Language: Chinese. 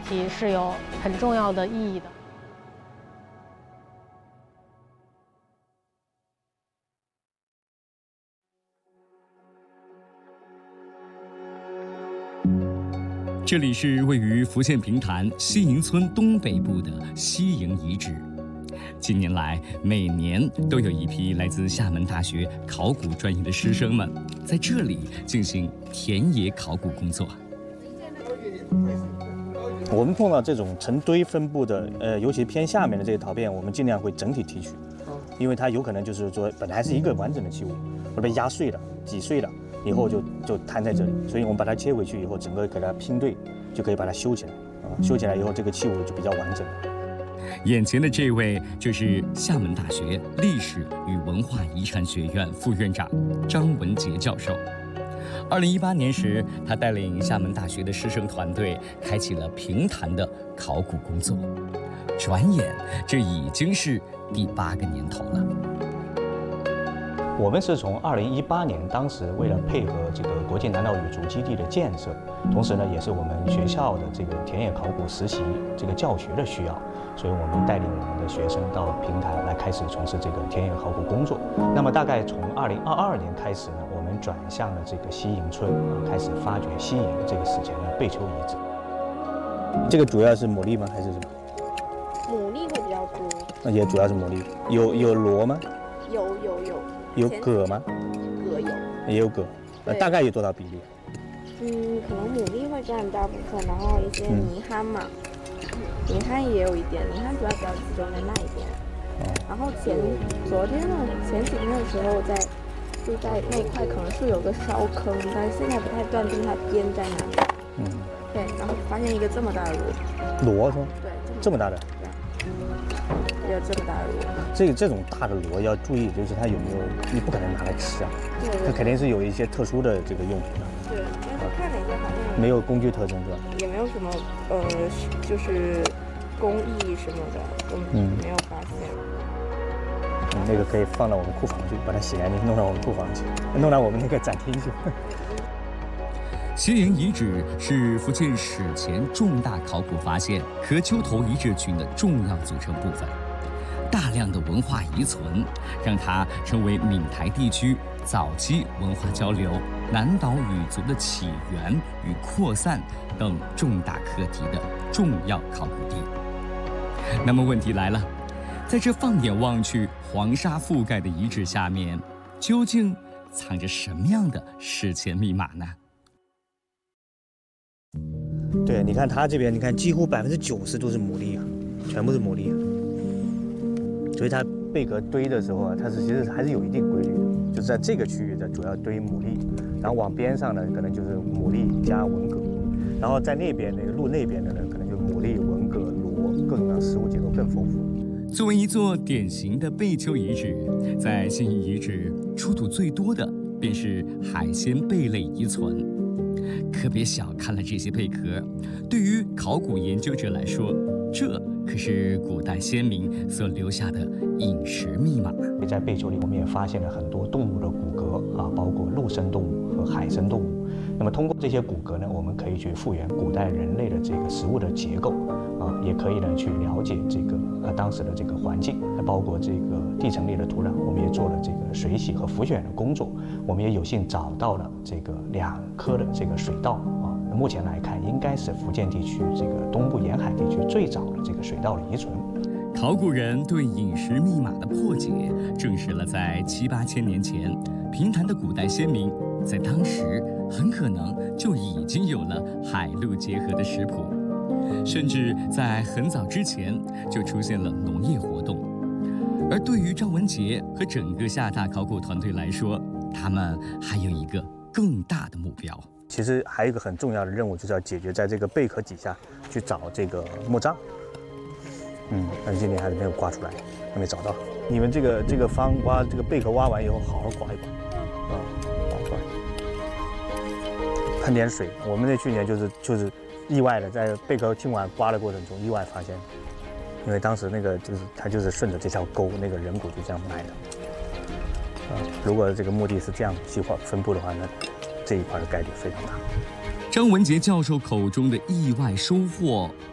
题是有很重要的意义的。 这里是位于福建平潭西营村东北部的西营遗址。近年来，每年都有一批来自厦门大学考古专业的师生们在这里进行田野考古工作。 我们碰到这种成堆分布的，尤其偏下面的这些陶片，我们尽量会整体提取，因为它有可能就是说本来是一个完整的器物，会被压碎了、挤碎了，以后就摊在这里，所以我们把它切回去以后，整个给它拼对，就可以把它修起来。修起来以后，这个器物就比较完整。 眼前的这位就是厦门大学历史与文化遗产学院副院长张文杰教授。2018年时，他带领厦门大学的师生团队开启了平潭的考古工作。转眼，这已经是第8个年头了。 我们是从2018年，当时为了配合这个国际南岛语族基地的建设，同时呢，也是我们学校的这个田野考古实习这个教学的需要，所以我们带领我们的学生到平潭来开始从事这个田野考古工作。那么大概从2022年开始呢，我们转向了这个西营村，开始发掘西营这个史前的贝丘遗址。 这个主要是牡蛎吗？还是什么？ 牡蛎会比较多。 那也主要是牡蛎。有螺吗？ 有。 有蛤吗？ 蛤有。 也有蛤。大概有多少比例？ 可能牡蛎会占大部分，然后一些泥憨嘛，泥憨也有一点，泥憨主要比较集中在那一边。然后前几天的时候就在那一块可能是有个烧坑，但是现在不太断定它边在哪里。对，然后发现一个这么大的螺是吗？ 对， 这么大的。 对，有这么大的螺。 这种大的螺要注意，就是它有没有，你不可能拿来吃啊。 对。 它肯定是有一些特殊的这个用途的。 对，但是看了一下好像没有工具特征是吧？ 也没有什么就是工艺什么的，都没有发现。 那个可以放到我们库房去，把它洗干净，弄到我们库房去，弄到我们那个展厅去。 西营遗址是福建史前重大考古发现和丘头遗址群的重要组成部分。大量的文化遗存，让它成为闽台地区早期文化交流、南岛语族的起源与扩散等重大课题的重要考古地。那么问题来了，在这放眼望去黄沙覆盖的遗址下面，究竟藏着什么样的史前密码呢？ 对，你看它这边，你看几乎90%都是牡蛎啊，全部是牡蛎啊。所以它贝壳堆的时候啊，它其实还是有一定规律的，就是在这个区域的主要堆牡蛎，然后往边上呢可能就是牡蛎加文蛤，然后在那边那个路那边的呢可能就牡蛎、文蛤、螺各种各样食物结构更丰富。 作为一座典型的贝丘遗址，在西营遗址出土最多的便是海鲜贝类遗存。可别小看了这些贝壳，对于考古研究者来说，这可是古代先民所留下的饮食密码。 在贝丘里，我们也发现了很多动物的骨骼啊，包括陆生动物和海生动物。那么通过这些骨骼呢，我们可以去复原古代人类的这个食物的结构啊，也可以呢去了解这个当时的这个环境，包括这个地层里的土壤，我们也做了这个水洗和浮选的工作。我们也有幸找到了这个2颗的这个水稻啊，目前来看应该是福建地区这个东部沿海地区最早的这个水稻的遗存。 考古人对饮食密码的破解，证实了在7、8千年前，平潭的古代先民在当时很可能就已经有了海陆结合的食谱，甚至在很早之前就出现了农业活动。而对于张文杰和整个厦大考古团队来说，他们还有一个更大的目标。 其实还有一个很重要的任务，就是要解决在这个贝壳底下去找这个墓葬。但是今年还是没有刮出来，还没找到。你们这个方挖这个贝壳挖完以后，好好刮一刮，好好刮，喷点水。我们去年就是意外的在贝壳今晚刮的过程中意外发现，因为当时那个它就是顺着这条沟，那个人骨就这样埋的。如果这个墓地是这样计划分布的话，那这一块的概率非常大。 张文杰教授口中的意外收获，